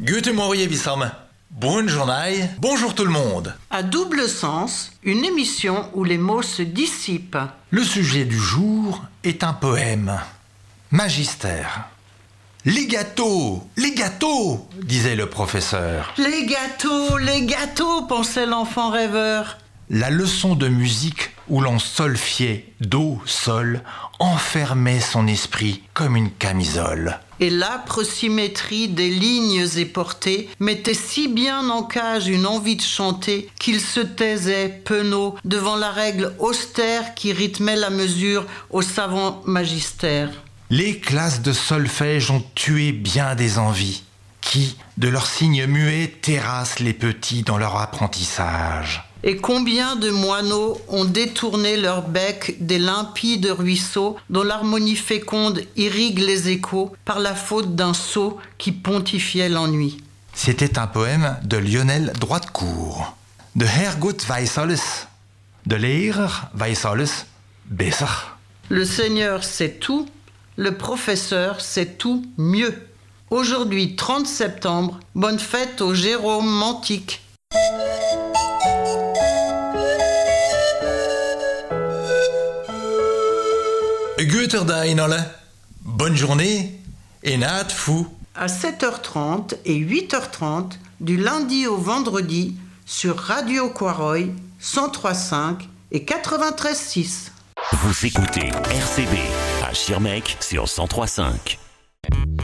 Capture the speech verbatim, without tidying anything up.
Guten Morgen, Bissam. Bonne journée. Bonjour tout le monde. À double sens, une émission où les mots se dissipent. Le sujet du jour est un poème. Magister. Les gâteaux, les gâteaux, disait le professeur. Les gâteaux, les gâteaux, pensait l'enfant rêveur. La leçon de musique où l'on solfiait do, sol, enfermait son esprit comme une camisole. Et l'âpre symétrie des lignes éportées mettait si bien en cage une envie de chanter qu'il se taisait, penaud, devant la règle austère qui rythmait la mesure au savant magistère. Les classes de solfège ont tué bien des envies, qui, de leurs signes muets, terrassent les petits dans leur apprentissage. Et combien de moineaux ont détourné leur bec des limpides ruisseaux dont l'harmonie féconde irrigue les échos par la faute d'un sot qui pontifiait l'ennui. C'était un poème de Lionel Droitcourt. De Herrgott weiß alles, de Lehrer weiß alles besser. Le Seigneur sait tout, le professeur sait tout mieux. Aujourd'hui, trente septembre, bonne fête au Jérôme Mantique. Guten Tag, alle. Bonne journée et naat fou. À sept heures trente et huit heures trente, du lundi au vendredi, sur Radio Quaroy, cent trois virgule cinq et quatre-vingt-treize virgule six. Vous écoutez R C B à Schirmeck sur cent trois virgule cinq.